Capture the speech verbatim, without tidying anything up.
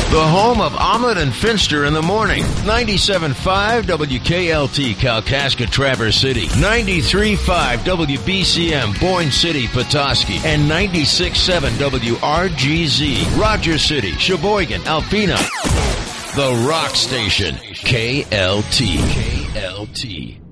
The home of Omelet and Finster in the morning. ninety-seven point five W K L T Kalkaska Traverse City. ninety-three point five W B C M Boyne City Petoskey. And ninety-six point seven W R G Z Rogers City, Sheboygan, Alpena. The Rock Station. K L T. K L T.